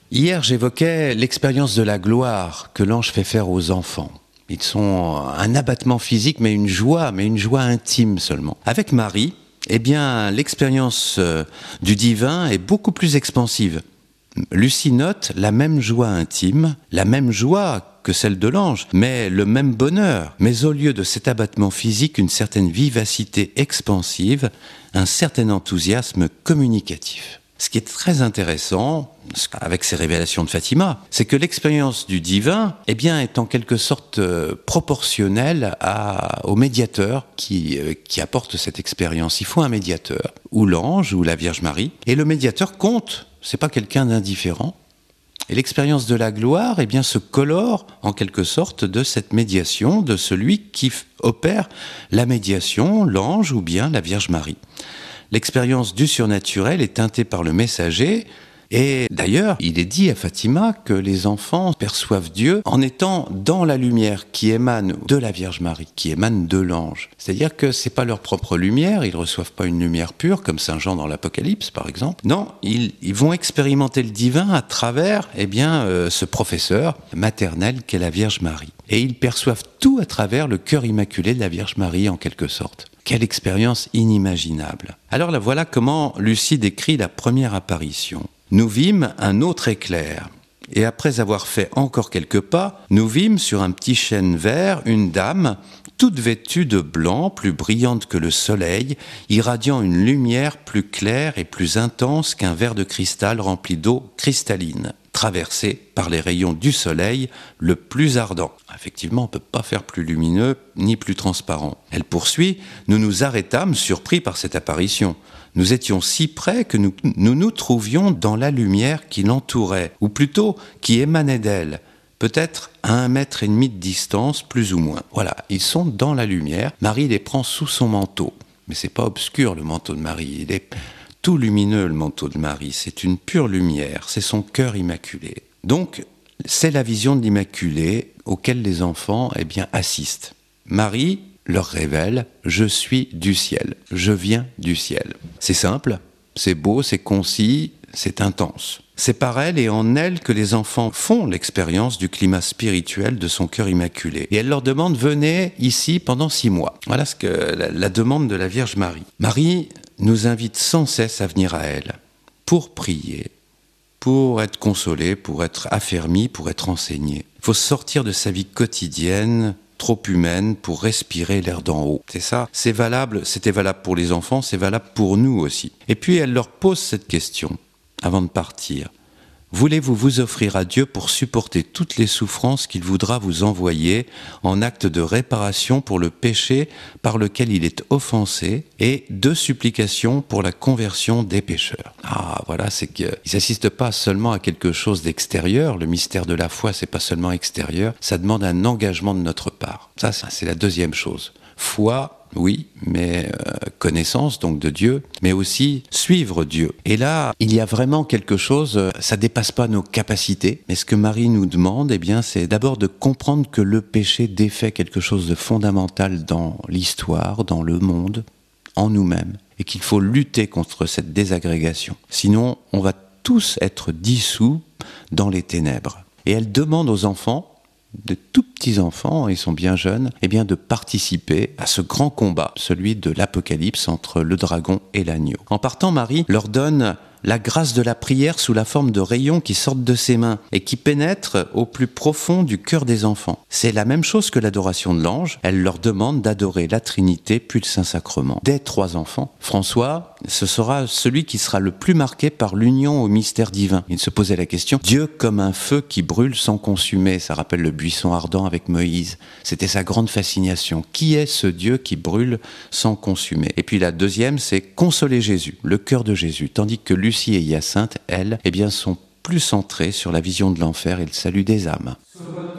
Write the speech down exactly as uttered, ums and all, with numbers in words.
Hier, j'évoquais l'expérience de la gloire que l'ange fait faire aux enfants. Ils sont un abattement physique, mais une joie, mais une joie intime seulement. Avec Marie, eh bien, l'expérience euh, du divin est beaucoup plus expansive. Lucie note la même joie intime, la même joie que celle de l'ange, mais le même bonheur. Mais au lieu de cet abattement physique, une certaine vivacité expansive, un certain enthousiasme communicatif. Ce qui est très intéressant, avec ces révélations de Fatima, c'est que l'expérience du divin, eh bien, est en quelque sorte euh, proportionnelle à, au médiateur qui, euh, qui apporte cette expérience. Il faut un médiateur, ou l'ange, ou la Vierge Marie, et le médiateur compte. C'est pas quelqu'un d'indifférent. Et l'expérience de la gloire, eh bien, se colore en quelque sorte de cette médiation de celui qui opère la médiation, l'ange ou bien la Vierge Marie. L'expérience du surnaturel est teintée par le messager, et d'ailleurs, il est dit à Fatima que les enfants perçoivent Dieu en étant dans la lumière qui émane de la Vierge Marie, qui émane de l'ange. C'est-à-dire que c'est pas leur propre lumière, ils reçoivent pas une lumière pure, comme Saint Jean dans l'Apocalypse, par exemple. Non, ils, ils vont expérimenter le divin à travers, eh bien, euh, ce professeur maternel qu'est la Vierge Marie. Et ils perçoivent tout à travers le cœur immaculé de la Vierge Marie, en quelque sorte. Quelle expérience inimaginable. Alors là, voilà comment Lucie décrit la première apparition. Nous vîmes un autre éclair, et après avoir fait encore quelques pas, nous vîmes sur un petit chêne vert une dame, toute vêtue de blanc, plus brillante que le soleil, irradiant une lumière plus claire et plus intense qu'un verre de cristal rempli d'eau cristalline, traversé par les rayons du soleil le plus ardent. Effectivement, on ne peut pas faire plus lumineux ni plus transparent. Elle poursuit, nous nous arrêtâmes surpris par cette apparition. Nous étions si près que nous, nous nous trouvions dans la lumière qui l'entourait, ou plutôt qui émanait d'elle, peut-être à un mètre et demi de distance, plus ou moins. Voilà, ils sont dans la lumière. Marie les prend sous son manteau. Mais c'est pas obscur le manteau de Marie, il est tout lumineux le manteau de Marie, c'est une pure lumière, c'est son cœur immaculé. Donc, c'est la vision de l'Immaculée auquel les enfants, eh bien, assistent. Marie leur révèle « Je suis du ciel, je viens du ciel ». C'est simple, c'est beau, c'est concis, c'est intense. C'est par elle et en elle que les enfants font l'expérience du climat spirituel de son cœur immaculé. Et elle leur demande « Venez ici pendant six mois ». Voilà ce que la, la demande de la Vierge Marie. Marie nous invite sans cesse à venir à elle pour prier, pour être consolé, pour être affermi, pour être enseigné. Il faut sortir de sa vie quotidienne trop humaine pour respirer l'air d'en haut. C'est ça, c'est valable, c'était valable pour les enfants, c'est valable pour nous aussi. Et puis elle leur pose cette question avant de partir. Voulez-vous vous offrir à Dieu pour supporter toutes les souffrances qu'il voudra vous envoyer en acte de réparation pour le péché par lequel il est offensé et de supplication pour la conversion des pécheurs. Ah, voilà, c'est qu'ils n'assistent pas seulement à quelque chose d'extérieur. Le mystère de la foi, c'est pas seulement extérieur. Ça demande un engagement de notre part. Ça, c'est la deuxième chose. Foi, oui, mais euh, connaissance donc de Dieu, mais aussi suivre Dieu. Et là, il y a vraiment quelque chose, euh, ça dépasse pas nos capacités, mais ce que Marie nous demande, eh bien, c'est d'abord de comprendre que le péché défait quelque chose de fondamental dans l'histoire, dans le monde, en nous-mêmes, et qu'il faut lutter contre cette désagrégation. Sinon, on va tous être dissous dans les ténèbres. Et elle demande aux enfants, de tout petits enfants, ils sont bien jeunes, eh bien de participer à ce grand combat, celui de l'Apocalypse entre le dragon et l'agneau. En partant, Marie leur donne la grâce de la prière sous la forme de rayons qui sortent de ses mains et qui pénètrent au plus profond du cœur des enfants. C'est la même chose que l'adoration de l'ange. Elle leur demande d'adorer la Trinité puis le Saint-Sacrement. Des trois enfants, François, ce sera celui qui sera le plus marqué par l'union au mystère divin. Il se posait la question, Dieu comme un feu qui brûle sans consumer, ça rappelle le buisson ardent avec Moïse. C'était sa grande fascination. Qui est ce Dieu qui brûle sans consumer? Et puis la deuxième, c'est consoler Jésus, le cœur de Jésus, tandis que Lucie et Hyacinthe, elles, eh bien, sont plus centrées sur la vision de l'enfer et le salut des âmes.